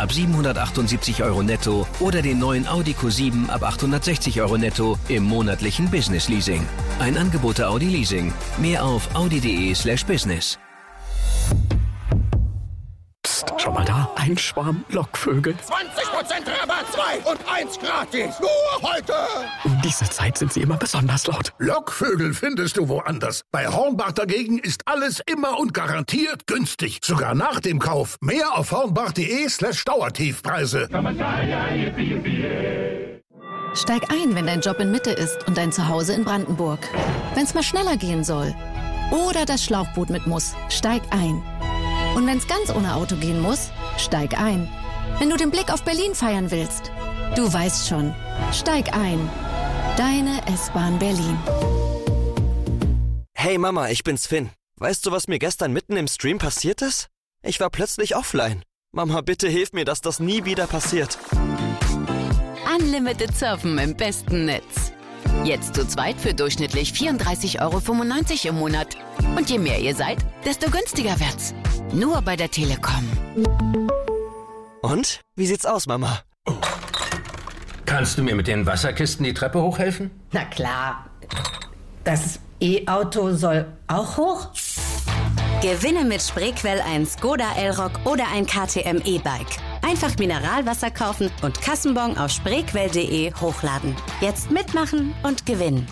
ab 778 € netto oder den neuen Audi Q7 ab 860 € netto im monatlichen Business Leasing. Ein Angebot der Audi Leasing. Mehr auf audi.de/business. Psst, schau mal da, ein Schwarm Lockvögel. 20% Rabatt, 2 und 1 gratis. Nur heute. Um diese Zeit sind sie immer besonders laut. Lockvögel findest du woanders. Bei Hornbach dagegen ist alles immer und garantiert günstig. Sogar nach dem Kauf. Mehr auf hornbach.de/Dauertiefpreise. Steig ein, wenn dein Job in Mitte ist und dein Zuhause in Brandenburg. Wenn's mal schneller gehen soll oder das Schlauchboot mit muss, steig ein. Und wenn's ganz ohne Auto gehen muss, steig ein. Wenn du den Blick auf Berlin feiern willst, du weißt schon, steig ein. Deine S-Bahn Berlin. Hey Mama, ich bin's Finn. Weißt du, was mir gestern mitten im Stream passiert ist? Ich war plötzlich offline. Mama, bitte hilf mir, dass das nie wieder passiert. Unlimited Surfen im besten Netz. Jetzt zu zweit für durchschnittlich 34,95 € im Monat. Und je mehr ihr seid, desto günstiger wird's. Nur bei der Telekom. Und? Wie sieht's aus, Mama? Kannst du mir mit den Wasserkisten die Treppe hochhelfen? Na klar. Das E-Auto soll auch hoch? Gewinne mit Spreequell ein Skoda Elroq oder ein KTM E-Bike. Einfach Mineralwasser kaufen und Kassenbon auf spreequell.de hochladen. Jetzt mitmachen und gewinnen.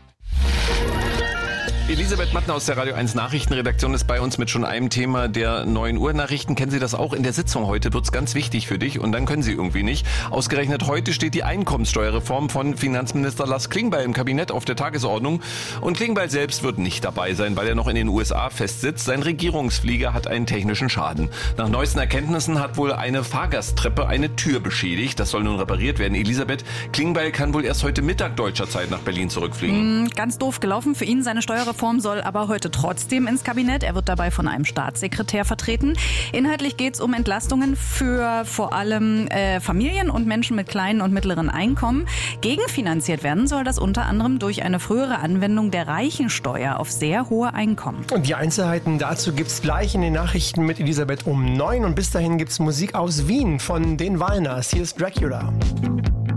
Elisabeth Mattner aus der Radio 1 Nachrichtenredaktion ist bei uns mit schon einem Thema der 9 Uhr Nachrichten. Kennen Sie das auch? In der Sitzung heute wird's ganz wichtig für dich und dann können Sie irgendwie nicht. Ausgerechnet heute steht die Einkommenssteuerreform von Finanzminister Lars Klingbeil im Kabinett auf der Tagesordnung. Und Klingbeil selbst wird nicht dabei sein, weil er noch in den USA festsitzt. Sein Regierungsflieger hat einen technischen Schaden. Nach neuesten Erkenntnissen hat wohl eine Fahrgasttreppe eine Tür beschädigt. Das soll nun repariert werden. Elisabeth, Klingbeil kann wohl erst heute Mittag deutscher Zeit nach Berlin zurückfliegen. Ganz doof gelaufen für ihn. Seine Steuerreform soll aber heute trotzdem ins Kabinett. Er wird dabei von einem Staatssekretär vertreten. Inhaltlich geht es um Entlastungen für vor allem Familien und Menschen mit kleinen und mittleren Einkommen. Gegenfinanziert werden soll das unter anderem durch eine frühere Anwendung der Reichensteuer auf sehr hohe Einkommen. Und die Einzelheiten dazu gibt's gleich in den Nachrichten mit Elisabeth um 9. Und bis dahin gibt's Musik aus Wien von den Walners. Hier ist Dracula.